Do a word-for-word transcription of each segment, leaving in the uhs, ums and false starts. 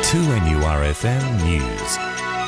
two N U R F M News.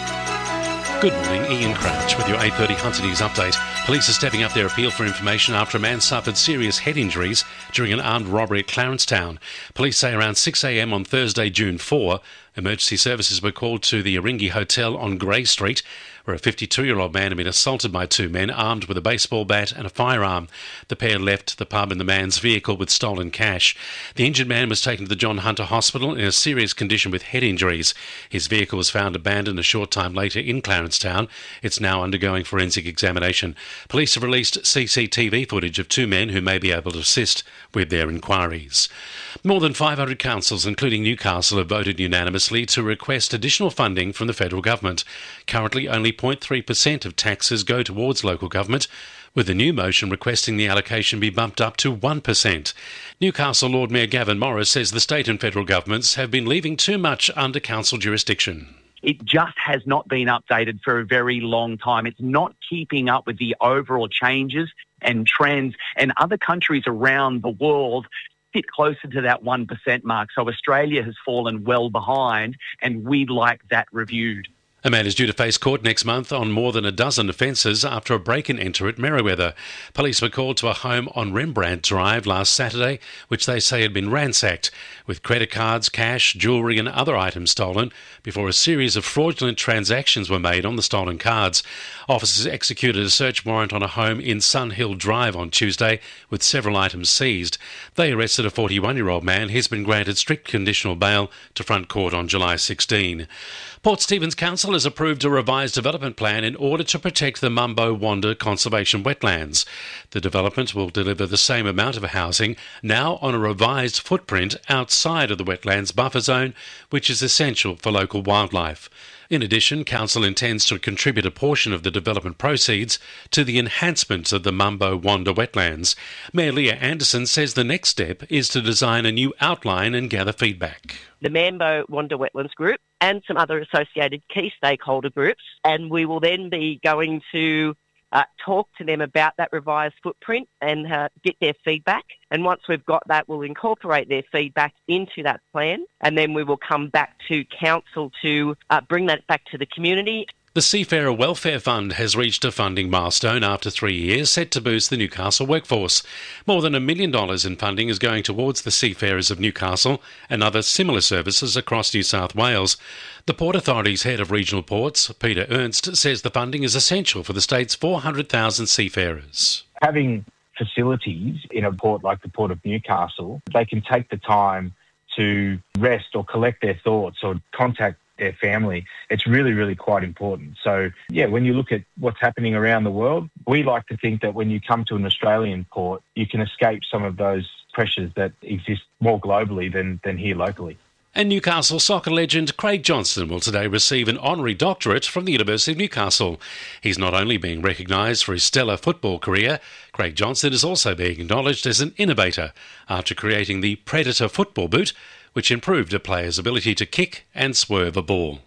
Good morning, Ian Crouch with your eight thirty Hunter News update. Police are stepping up their appeal for information after a man suffered serious head injuries during an armed robbery at Clarencetown. Police say around six a m on Thursday, June fourth, emergency services were called to the Iringi Hotel on Grey Street, where a fifty-two-year-old man had been assaulted by two men armed with a baseball bat and a firearm. The pair left the pub in the man's vehicle with stolen cash. The injured man was taken to the John Hunter Hospital in a serious condition with head injuries. His vehicle was found abandoned a short time later in Clarencetown. It's now undergoing forensic examination. Police have released C C T V footage of two men who may be able to assist with their inquiries. More than five hundred councils, including Newcastle, have voted unanimously to request additional funding from the federal government. Currently, only zero point three percent of taxes go towards local government, with the new motion requesting the allocation be bumped up to one percent. Newcastle Lord Mayor Gavin Morris says the state and federal governments have been leaving too much under council jurisdiction. It just has not been updated for a very long time. It's not keeping up with the overall changes and trends, and other countries around the world sit closer to that one percent mark. So Australia has fallen well behind, and we'd like that reviewed. A man is due to face court next month on more than a dozen offences after a break-and-enter at Merewether. Police were called to a home on Rembrandt Drive last Saturday, which they say had been ransacked, with credit cards, cash, jewellery and other items stolen, before a series of fraudulent transactions were made on the stolen cards. Officers executed a search warrant on a home in Sunhill Drive on Tuesday, with several items seized. They arrested a forty-one-year-old man. He's been granted strict conditional bail to front court on July sixteenth. Port Stephens Council has approved a revised development plan in order to protect the Mumbo Wanda Conservation Wetlands. The development will deliver the same amount of housing, now on a revised footprint outside of the wetlands buffer zone, which is essential for local wildlife. In addition, Council intends to contribute a portion of the development proceeds to the enhancement of the Mumbo Wanda wetlands. Mayor Leah Anderson says the next step is to design a new outline and gather feedback. The Mumbo Wanda Wetlands Group and some other associated key stakeholder groups, and we will then be going to uh, talk to them about that revised footprint and uh, get their feedback. And once we've got that, we'll incorporate their feedback into that plan, and then we will come back to Council to uh, bring that back to the community. The Seafarer Welfare Fund has reached a funding milestone after three years, set to boost the Newcastle workforce. More than a million dollars in funding is going towards the seafarers of Newcastle and other similar services across New South Wales. The Port Authority's head of regional ports, Peter Ernst, says the funding is essential for the state's four hundred thousand seafarers. Having facilities in a port like the Port of Newcastle, they can take the time to rest or collect their thoughts or contact their family. It's really, really quite important. So, yeah, when you look at what's happening around the world, we like to think that when you come to an Australian port, you can escape some of those pressures that exist more globally than, than here locally. And Newcastle soccer legend Craig Johnston will today receive an honorary doctorate from the University of Newcastle. He's not only being recognised for his stellar football career, Craig Johnston is also being acknowledged as an innovator after creating the Predator football boot, which improved a player's ability to kick and swerve a ball.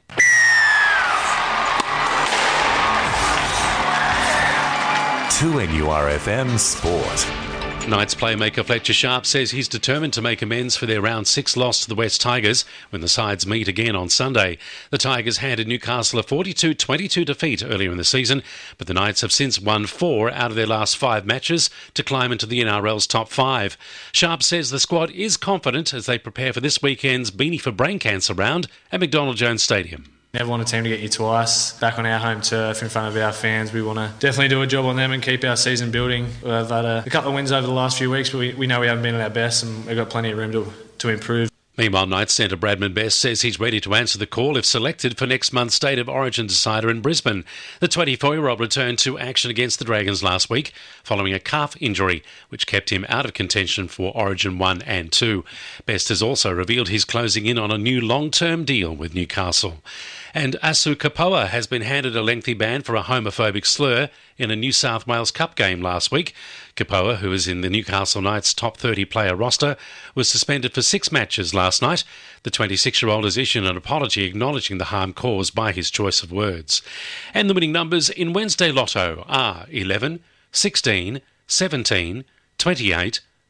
two N U R F M Sport. Knights playmaker Fletcher Sharp says he's determined to make amends for their round six loss to the West Tigers when the sides meet again on Sunday. The Tigers handed Newcastle a forty-two twenty-two defeat earlier in the season, but the Knights have since won four out of their last five matches to climb into the N R L's top five. Sharp says the squad is confident as they prepare for this weekend's Beanie for Brain Cancer round at McDonald Jones Stadium. Never want a team to get you twice back on our home turf in front of our fans. We want to definitely do a job on them and keep our season building. We've had a, a couple of wins over the last few weeks, but we, we know we haven't been at our best and we've got plenty of room to, to improve. Meanwhile, Knights centre Bradman Best says he's ready to answer the call if selected for next month's State of Origin decider in Brisbane. The twenty-four-year-old returned to action against the Dragons last week following a calf injury, which kept him out of contention for Origin one and two. Best has also revealed he's closing in on a new long-term deal with Newcastle. And Asu Kapoa has been handed a lengthy ban for a homophobic slur in a New South Wales Cup game last week. Kapoa, who is in the Newcastle Knights top thirty player roster, was suspended for six matches last night. The twenty-six-year-old has issued an apology acknowledging the harm caused by his choice of words. And the winning numbers in Wednesday Lotto are eleven, sixteen, seventeen, twenty-eight,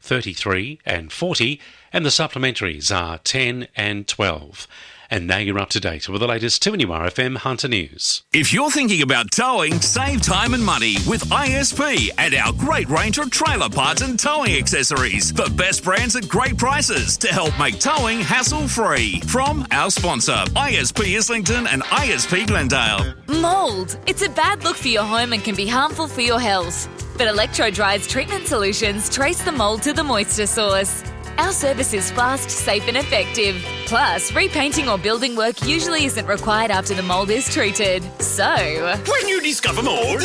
thirty-three and forty, and the supplementaries are ten and twelve. And now you're up to date with the latest two N U R F M Hunter News. If you're thinking about towing, save time and money with I S P and our great range of trailer parts and towing accessories. The best brands at great prices to help make towing hassle-free. From our sponsor, I S P Islington and I S P Glendale. Mould. It's a bad look for your home and can be harmful for your health. But Electro-Dry's treatment solutions trace the mould to the moisture source. Our service is fast, safe and effective. Plus, repainting or building work usually isn't required after the mould is treated. So, When you discover more,